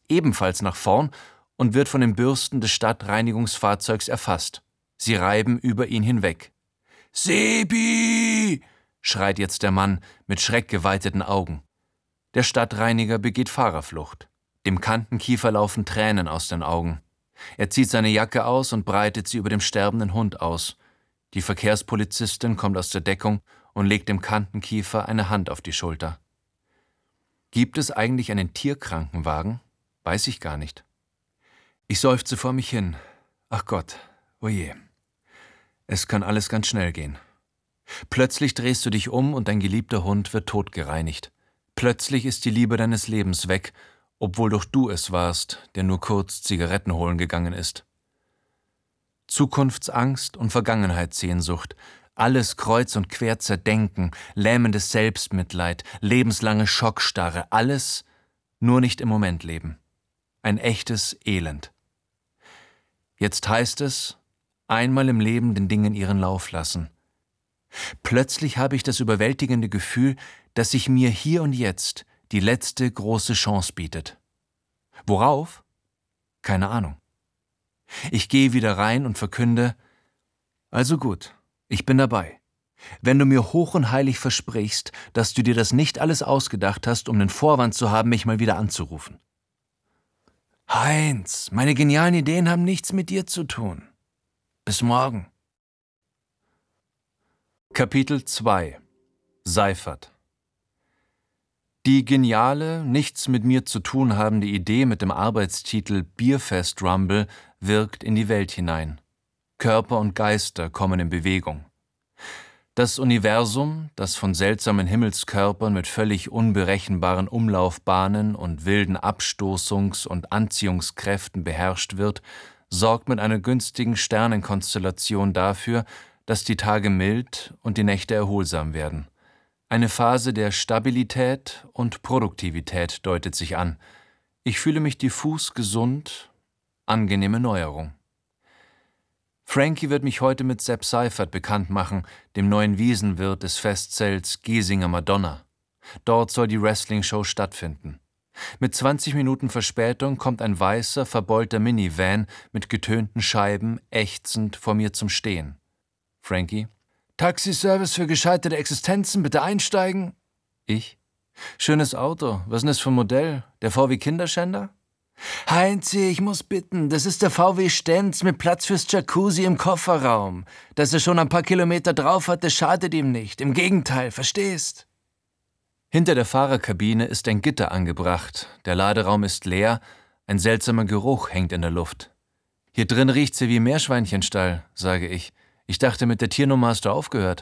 ebenfalls nach vorn und wird von den Bürsten des Stadtreinigungsfahrzeugs erfasst. Sie reiben über ihn hinweg. »Sebi!« schreit jetzt der Mann mit schreckgeweiteten Augen. Der Stadtreiniger begeht Fahrerflucht. Dem Kantenkiefer laufen Tränen aus den Augen. Er zieht seine Jacke aus und breitet sie über dem sterbenden Hund aus. Die Verkehrspolizistin kommt aus der Deckung und legt dem Kantenkiefer eine Hand auf die Schulter. Gibt es eigentlich einen Tierkrankenwagen? Weiß ich gar nicht. Ich seufze vor mich hin. Ach Gott, oje. Es kann alles ganz schnell gehen. Plötzlich drehst du dich um und dein geliebter Hund wird totgereinigt. Plötzlich ist die Liebe deines Lebens weg, obwohl doch du es warst, der nur kurz Zigaretten holen gegangen ist. Zukunftsangst und Vergangenheitssehnsucht, alles kreuz und quer zerdenken, lähmendes Selbstmitleid, lebenslange Schockstarre, alles nur nicht im Moment leben. Ein echtes Elend. Jetzt heißt es, einmal im Leben den Dingen ihren Lauf lassen. Plötzlich habe ich das überwältigende Gefühl, dass sich mir hier und jetzt die letzte große Chance bietet. Worauf? Keine Ahnung. Ich gehe wieder rein und verkünde, also gut, ich bin dabei. Wenn du mir hoch und heilig versprichst, dass du dir das nicht alles ausgedacht hast, um den Vorwand zu haben, mich mal wieder anzurufen. Heinz, meine genialen Ideen haben nichts mit dir zu tun. Bis morgen. Kapitel 2 Seifert. Die geniale, nichts mit mir zu tun habende Idee mit dem Arbeitstitel Bierfest Rumble wirkt in die Welt hinein. Körper und Geister kommen in Bewegung. Das Universum, das von seltsamen Himmelskörpern mit völlig unberechenbaren Umlaufbahnen und wilden Abstoßungs- und Anziehungskräften beherrscht wird, sorgt mit einer günstigen Sternenkonstellation dafür, dass die Tage mild und die Nächte erholsam werden. Eine Phase der Stabilität und Produktivität deutet sich an. Ich fühle mich diffus gesund, angenehme Neuerung. Frankie wird mich heute mit Sepp Seifert bekannt machen, dem neuen Wiesenwirt des Festzelts Giesinger Madonna. Dort soll die Wrestling-Show stattfinden. Mit 20 Minuten Verspätung kommt ein weißer, verbeulter Minivan mit getönten Scheiben ächzend vor mir zum Stehen. Frankie: Taxiservice für gescheiterte Existenzen, bitte einsteigen. Ich: Schönes Auto, was ist denn das für ein Modell? Der VW Kinderschänder? Heinzi, ich muss bitten, das ist der VW Stenz mit Platz fürs Jacuzzi im Kofferraum. Dass er schon ein paar Kilometer drauf hat, das schadet ihm nicht. Im Gegenteil, verstehst? Hinter der Fahrerkabine ist ein Gitter angebracht. Der Laderaum ist leer, ein seltsamer Geruch hängt in der Luft. Hier drin riecht's ja wie Meerschweinchenstall, sage ich. Ich dachte, mit der Tiernummer hast du aufgehört.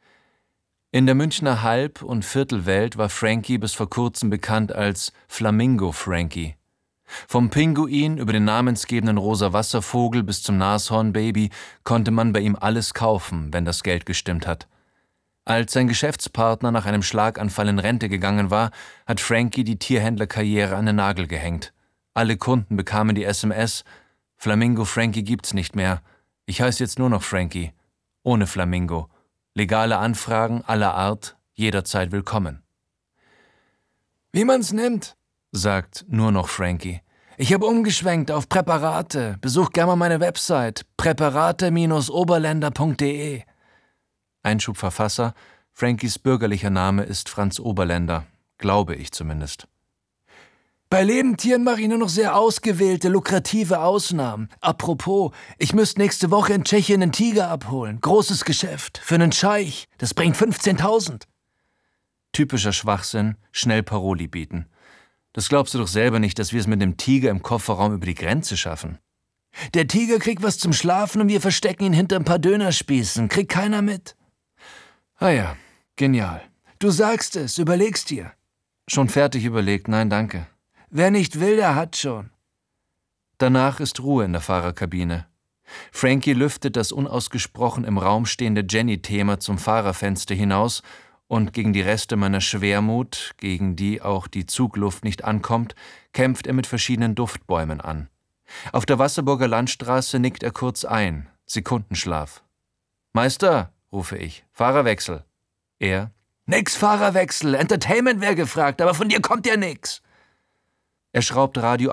In der Münchner Halb- und Viertelwelt war Frankie bis vor kurzem bekannt als Flamingo Frankie. Vom Pinguin über den namensgebenden rosa Wasservogel bis zum Nashornbaby konnte man bei ihm alles kaufen, wenn das Geld gestimmt hat. Als sein Geschäftspartner nach einem Schlaganfall in Rente gegangen war, hat Frankie die Tierhändlerkarriere an den Nagel gehängt. Alle Kunden bekamen die SMS: Flamingo Frankie gibt's nicht mehr. Ich heiße jetzt nur noch Frankie. Ohne Flamingo. Legale Anfragen aller Art, jederzeit willkommen. Wie man's nimmt, sagt nur noch Frankie. Ich habe umgeschwenkt auf Präparate. Besuch gerne mal meine Website präparate-oberländer.de. Einschubverfasser: Frankies bürgerlicher Name ist Franz Oberländer. Glaube ich zumindest. Bei Lebendtieren mache ich nur noch sehr ausgewählte, lukrative Ausnahmen. Apropos, ich müsste nächste Woche in Tschechien einen Tiger abholen. Großes Geschäft. Für einen Scheich. Das bringt 15.000. Typischer Schwachsinn, schnell Paroli bieten. Das glaubst du doch selber nicht, dass wir es mit dem Tiger im Kofferraum über die Grenze schaffen. Der Tiger kriegt was zum Schlafen und wir verstecken ihn hinter ein paar Dönerspießen. Kriegt keiner mit. Ah ja, genial. Du sagst es, überlegst dir. Schon fertig überlegt, nein, danke. Wer nicht will, der hat schon. Danach ist Ruhe in der Fahrerkabine. Frankie lüftet das unausgesprochen im Raum stehende Jenny-Thema zum Fahrerfenster hinaus und gegen die Reste meiner Schwermut, gegen die auch die Zugluft nicht ankommt, kämpft er mit verschiedenen Duftbäumen an. Auf der Wasserburger Landstraße nickt er kurz ein. Sekundenschlaf. »Meister«, rufe ich, »Fahrerwechsel.« Er: »Nix Fahrerwechsel, Entertainment wäre gefragt, aber von dir kommt ja nix.« Er schraubt Radio